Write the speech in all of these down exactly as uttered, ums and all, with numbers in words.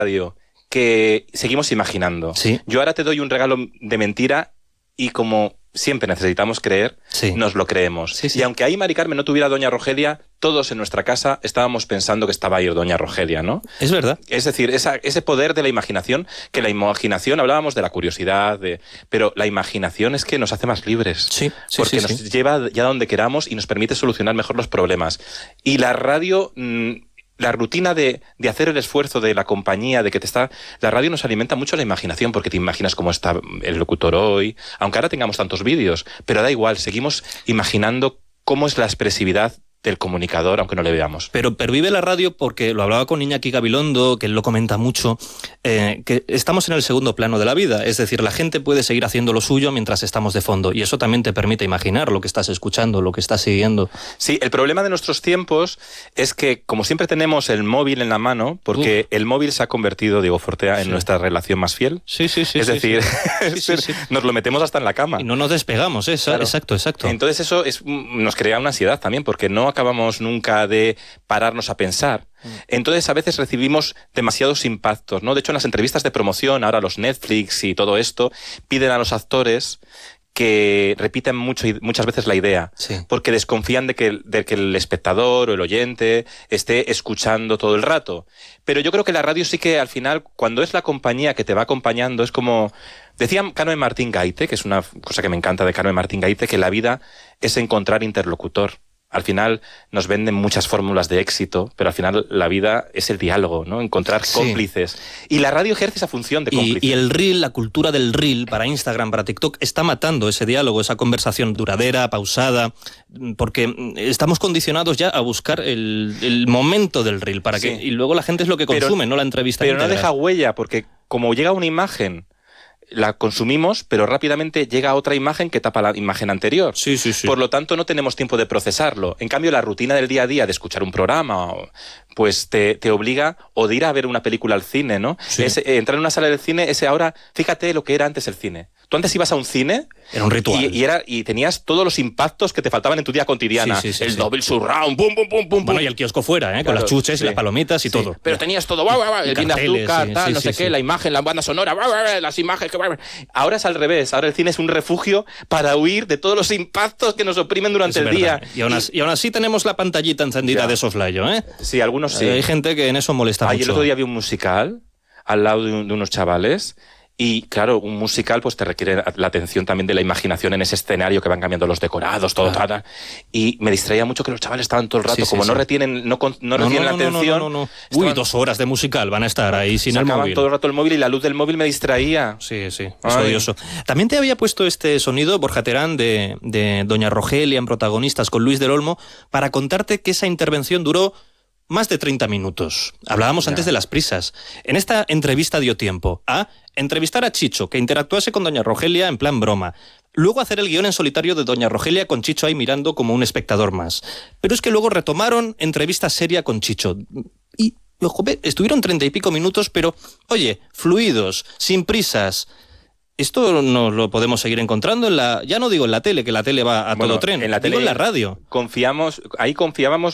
radio que seguimos imaginando. Sí. Yo ahora te doy un regalo de mentira y como siempre necesitamos creer, sí. nos lo creemos. Sí, sí. Y aunque ahí Mari Carmen no tuviera Doña Rogelia, todos en nuestra casa estábamos pensando que estaba ahí Doña Rogelia, ¿no? Es verdad. Es decir, esa, ese poder de la imaginación, que la imaginación, hablábamos de la curiosidad, de, pero la imaginación es que nos hace más libres. Sí, sí, porque sí, nos sí. lleva ya donde queramos y nos permite solucionar mejor los problemas. Y la radio... Mmm, la rutina de, de hacer el esfuerzo de la compañía, de que te está... La radio nos alimenta mucho la imaginación, porque te imaginas cómo está el locutor hoy, aunque ahora tengamos tantos vídeos, pero da igual, seguimos imaginando cómo es la expresividad del comunicador, aunque no le veamos. Pero pervive la radio porque, lo hablaba con Iñaki Gabilondo, que él lo comenta mucho, eh, que estamos en el segundo plano de la vida, es decir, la gente puede seguir haciendo lo suyo mientras estamos de fondo, y eso también te permite imaginar lo que estás escuchando, lo que estás siguiendo. Sí, el problema de nuestros tiempos es que, como siempre tenemos el móvil en la mano, porque Uf. el móvil se ha convertido, Diego Fortea, en sí. nuestra relación más fiel. Sí, sí, sí. Es sí, decir, sí. Sí, sí, sí. nos lo metemos hasta en la cama. Y no nos despegamos, ¿eh? Claro. Exacto, exacto. Entonces eso es, nos crea una ansiedad también, porque no acabamos nunca de pararnos a pensar. Entonces a veces recibimos demasiados impactos, ¿no? De hecho, en las entrevistas de promoción, ahora los Netflix y todo esto, piden a los actores que repiten mucho, muchas veces la idea, sí. porque desconfían de que, de que el espectador o el oyente esté escuchando todo el rato. Pero yo creo que la radio sí que al final, cuando es la compañía que te va acompañando, es como... Decía Canoe Martín Gaite, que es una cosa que me encanta de Canoe Martín Gaite, que la vida es encontrar interlocutor. Al final nos venden muchas fórmulas de éxito, pero al final la vida es el diálogo, ¿no? Encontrar sí. cómplices. Y la radio ejerce esa función de cómplice. Y, y el reel, la cultura del reel para Instagram, para TikTok, está matando ese diálogo, esa conversación duradera, pausada, porque estamos condicionados ya a buscar el, el momento del reel, para que, sí. y luego la gente es lo que consume, pero, no la entrevista Pero íntegra. No deja huella, porque como llega una imagen... la consumimos, pero rápidamente llega otra imagen que tapa la imagen anterior. Sí, sí, sí. Por lo tanto, no tenemos tiempo de procesarlo. En cambio, la rutina del día a día de escuchar un programa, pues te, te obliga o de ir a ver una película al cine, ¿no? Sí. Ese, eh, entrar en una sala del cine, ese ahora, fíjate lo que era antes el cine. Tú antes ibas a un cine... Era un ritual. Y, y, era, y tenías todos los impactos que te faltaban en tu día cotidiana. Sí, sí, sí, el sí. Dolby Surround, pum, pum, pum, pum. Bueno, y el kiosco fuera, ¿eh? Con claro, las chuches sí. y las palomitas y sí. todo. Pero tenías todo, guau, guau, guau, el vino de azúcar, sí, tal, sí, no sí, sé sí. qué, la imagen, la banda sonora, guau, guau, las imágenes... Guau. Ahora es al revés, ahora el cine es un refugio para huir de todos los impactos que nos oprimen durante es el verdad. día. Y aún, así, y aún así tenemos la pantallita encendida ya. de soslayo, ¿eh? Sí, algunos sí. Eh, hay gente que en eso molesta Ay, mucho. El otro día vi un musical al lado de, un, de unos chavales... Y claro, un musical pues te requiere la atención también de la imaginación en ese escenario que van cambiando los decorados, todo, claro. tal, y me distraía mucho que los chavales estaban todo el rato, sí, como sí, no sí. retienen, no, no, no retienen no, no, la atención. No, no, no, no. Uy, dos horas de musical van a estar ahí sin el móvil. todo el rato el móvil y la luz del móvil me distraía. Sí, sí, es odioso. También te había puesto este sonido, Borja Terán, de, de Doña Rogelia en Protagonistas con Luis del Olmo, para contarte que esa intervención duró más de treinta minutos. Hablábamos ya. antes de las prisas. En esta entrevista dio tiempo a entrevistar a Chicho, que interactuase con Doña Rogelia en plan broma. Luego hacer el guión en solitario de Doña Rogelia con Chicho ahí mirando como un espectador más. Pero es que luego retomaron entrevista seria con Chicho. Y, ojo, estuvieron treinta y pico minutos, pero, oye, fluidos, sin prisas. Esto no lo podemos seguir encontrando en la... Ya no digo en la tele, que la tele va a bueno, todo tren. En la tele digo en la radio. Confiamos, ahí confiábamos...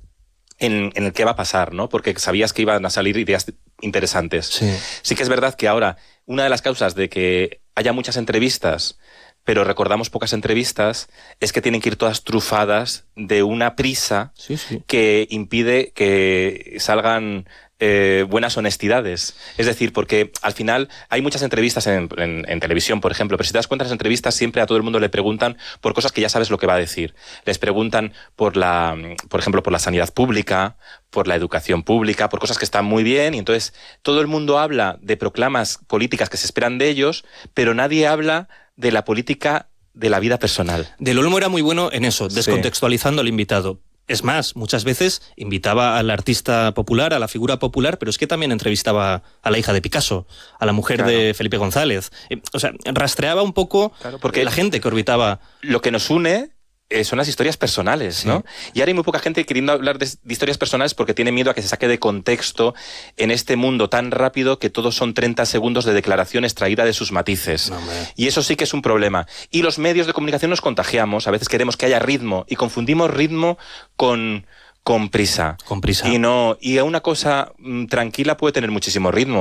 En, en el que va a pasar, ¿no? Porque sabías que iban a salir ideas interesantes. Sí. Sí que es verdad que ahora una de las causas de que haya muchas entrevistas, pero recordamos pocas entrevistas, es que tienen que ir todas trufadas de una prisa sí, sí. que impide que salgan eh, buenas honestidades. Es decir, porque al final hay muchas entrevistas en, en, en televisión, por ejemplo, pero si te das cuenta, las entrevistas siempre a todo el mundo le preguntan por cosas que ya sabes lo que va a decir. Les preguntan por la, por ejemplo, por la sanidad pública, por la educación pública, por cosas que están muy bien, y entonces todo el mundo habla de proclamas políticas que se esperan de ellos, pero nadie habla de la política de la vida personal. Del Olmo era muy bueno en eso, descontextualizando sí. al invitado. Es más, muchas veces invitaba al artista popular, a la figura popular, pero es que también entrevistaba a la hija de Picasso, a la mujer claro. de Felipe González. O sea, rastreaba un poco claro, porque la gente que orbitaba. Lo que nos une eh, son las historias personales, sí. ¿no? Y ahora hay muy poca gente queriendo hablar de, de historias personales porque tiene miedo a que se saque de contexto en este mundo tan rápido que todos son treinta segundos de declaración extraída de sus matices. No, y eso sí que es un problema. Y los medios de comunicación nos contagiamos, a veces queremos que haya ritmo y confundimos ritmo con... con prisa. Con prisa. Y no, y una cosa mm, tranquila puede tener muchísimo ritmo.